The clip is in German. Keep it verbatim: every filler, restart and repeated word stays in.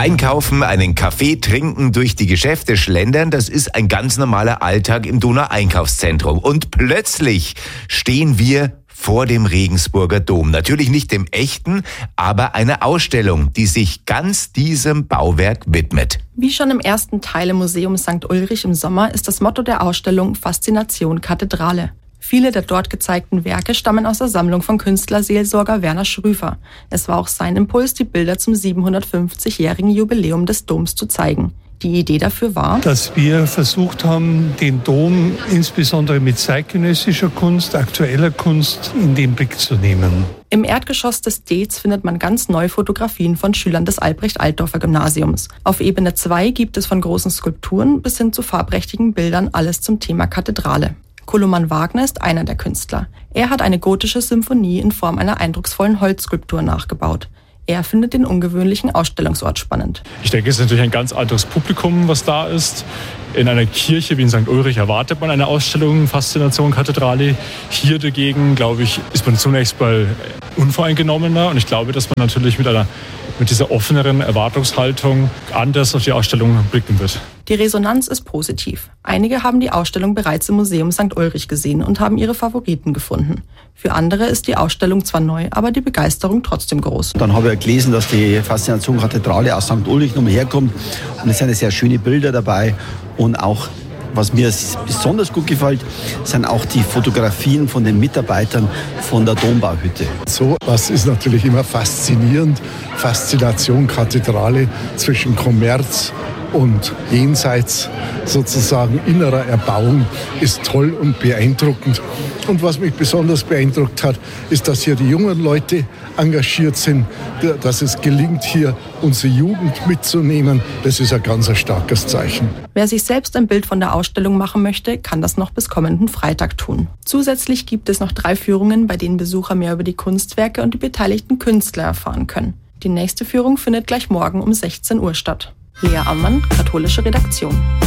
Einkaufen, einen Kaffee trinken, durch die Geschäfte schlendern, das ist ein ganz normaler Alltag im Donau-Einkaufszentrum. Und plötzlich stehen wir vor dem Regensburger Dom. Natürlich nicht dem echten, aber eine Ausstellung, die sich ganz diesem Bauwerk widmet. Wie schon im ersten Teil im Museum Sankt Ulrich im Sommer ist das Motto der Ausstellung Faszination Kathedrale. Viele der dort gezeigten Werke stammen aus der Sammlung von Künstlerseelsorger Werner Schrüfer. Es war auch sein Impuls, die Bilder zum siebenhundertfünfzigjährigen Jubiläum des Doms zu zeigen. Die Idee dafür war, dass wir versucht haben, den Dom insbesondere mit zeitgenössischer Kunst, aktueller Kunst in den Blick zu nehmen. Im Erdgeschoss des Dez findet man ganz neue Fotografien von Schülern des Albrecht-Altdorfer Gymnasiums. Auf Ebene zwei gibt es von großen Skulpturen bis hin zu farbprächtigen Bildern alles zum Thema Kathedrale. Koloman Wagner ist einer der Künstler. Er hat eine gotische Symphonie in Form einer eindrucksvollen Holzskulptur nachgebaut. Er findet den ungewöhnlichen Ausstellungsort spannend. Ich denke, es ist natürlich ein ganz anderes Publikum, was da ist. In einer Kirche wie in Sankt Ulrich erwartet man eine Ausstellung Faszination Kathedrale. Hier dagegen, glaube ich, ist man zunächst mal unvoreingenommener. Und ich glaube, dass man natürlich mit einer mit dieser offeneren Erwartungshaltung anders auf die Ausstellung blicken wird. Die Resonanz ist positiv. Einige haben die Ausstellung bereits im Museum Sankt Ulrich gesehen und haben ihre Favoriten gefunden. Für andere ist die Ausstellung zwar neu, aber die Begeisterung trotzdem groß. Dann habe ich gelesen, dass die Faszination Kathedrale aus Sankt Ulrich nochmal herkommt. Und es sind sehr schöne Bilder dabei. Und auch, was mir besonders gut gefällt, sind auch die Fotografien von den Mitarbeitern von der Dombauhütte. So was ist natürlich immer faszinierend. Faszination Kathedrale zwischen Kommerz und jenseits sozusagen innerer Erbauung ist toll und beeindruckend. Und was mich besonders beeindruckt hat, ist, dass hier die jungen Leute engagiert sind, dass es gelingt, hier unsere Jugend mitzunehmen. Das ist ein ganz starkes Zeichen. Wer sich selbst ein Bild von der Ausstellung machen möchte, kann das noch bis kommenden Freitag tun. Zusätzlich gibt es noch drei Führungen, bei denen Besucher mehr über die Kunstwerke und die beteiligten Künstler erfahren können. Die nächste Führung findet gleich morgen um sechzehn Uhr statt. Lea Ammann, katholische Redaktion.